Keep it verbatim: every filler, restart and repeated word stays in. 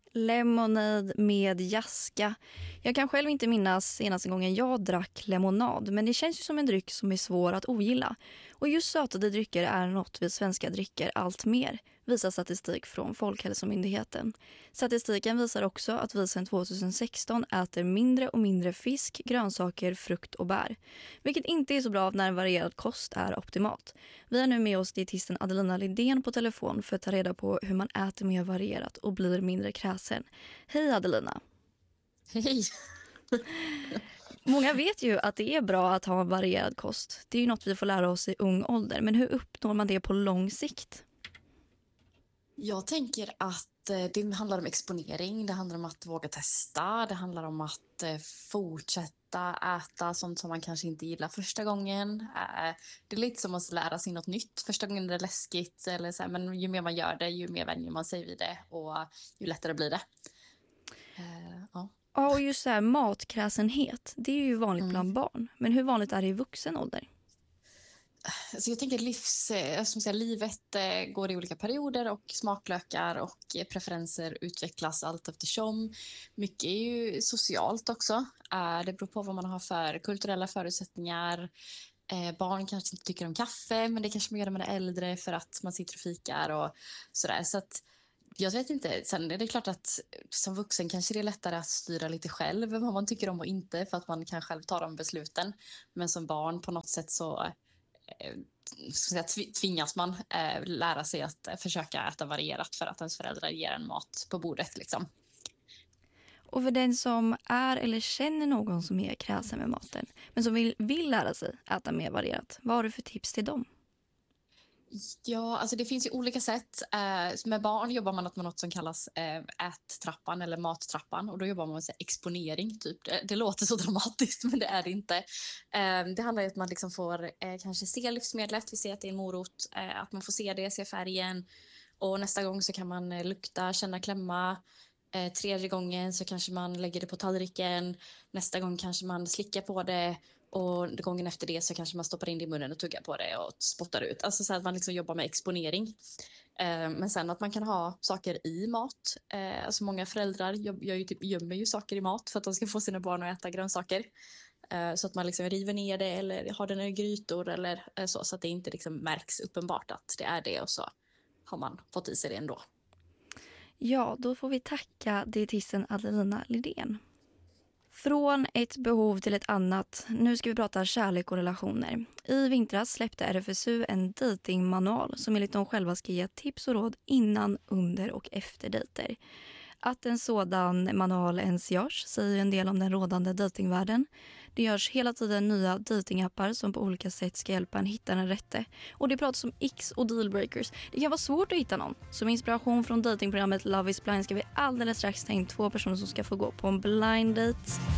Lemonade med jaska. Jag kan själv inte minnas senaste gången jag drack lemonad, men det känns ju som en dryck som är svår att ogilla. Och just sötade drycker är något vi svenska dricker allt mer, visar statistik från Folkhälsomyndigheten. Statistiken visar också att vi sedan tjugohundrasexton äter mindre och mindre fisk, grönsaker, frukt och bär. Vilket inte är så bra när en varierad kost är optimalt. Vi är nu med oss dietisten Adelina Lidén på telefon för att ta reda på hur man äter mer varierat och blir mindre kräsen. Hej Adelina! Hej! Många vet ju att det är bra att ha en varierad kost. Det är ju något vi får lära oss i ung ålder. Men hur uppnår man det på lång sikt? Jag tänker att det handlar om exponering, det handlar om att våga testa, det handlar om att fortsätta äta sånt som man kanske inte gillar första gången. Det är lite som att lära sig något nytt. Första gången är det läskigt, eller så här, men ju mer man gör det, ju mer vänjer man sig vid det och ju lättare blir det. Ja. Ja, och just så här, matkräsenhet, det är ju vanligt mm. bland barn. Men hur vanligt är det i vuxen ålder? Alltså jag tänker livs, som säger, livet går i olika perioder och smaklökar och preferenser utvecklas allt eftersom. Mycket är ju socialt också. Det beror på vad man har för kulturella förutsättningar. Barn kanske inte tycker om kaffe, men det kanske man gör när man är äldre för att man sitter och fikar och sådär. Så att jag vet inte. Sen är det klart att som vuxen kanske det är lättare att styra lite själv vad man tycker om och inte, för att man kan själv ta de besluten. Men som barn på något sätt så så att säga, tvingas man eh, lära sig att försöka äta varierat för att ens föräldrar ger en mat på bordet. Liksom. Och för den som är eller känner någon som är kräsen med maten, men som vill, vill lära sig äta mer varierat, vad har du för tips till dem? Ja, alltså det finns ju olika sätt. Eh, med barn jobbar man med något som kallas eh, ättrappan eller mattrappan. Och då jobbar man med så här, exponering. Typ. Det, det låter så dramatiskt, men det är det inte. Eh, det handlar om att man liksom får eh, kanske se livsmedlet. Vi ser att det är en morot. Eh, att man får se det, se färgen. Och nästa gång så kan man eh, lukta, känna, klämma. Eh, tredje gången så kanske man lägger det på tallriken. Nästa gång kanske man slickar på det. Och gången efter det så kanske man stoppar in det i munnen och tuggar på det och spottar ut. Alltså så att man liksom jobbar med exponering. Eh, men sen att man kan ha saker i mat. Eh, alltså många föräldrar gör ju typ, gömmer ju saker i mat för att de ska få sina barn att äta grönsaker. Eh, så att man liksom river ner det eller har den i grytor eller eh, så. Så att det inte liksom märks uppenbart att det är det, och så har man fått i sig det ändå. Ja, då får vi tacka dietisten Adelina Lidén. Från ett behov till ett annat. Nu ska vi prata kärlek och relationer. I vintras släppte R F S U en datingmanual som enligt dem själva ska ge tips och råd innan, under och efter dejter. Att en sådan manual ens görs säger en del om den rådande datingvärlden. Det görs hela tiden nya datingappar som på olika sätt ska hjälpa en hitta den rätte. Och det pratas om X och dealbreakers. Det kan vara svårt att hitta någon. Som inspiration från datingprogrammet Love is blind ska vi alldeles strax ta in två personer som ska få gå på en blind date.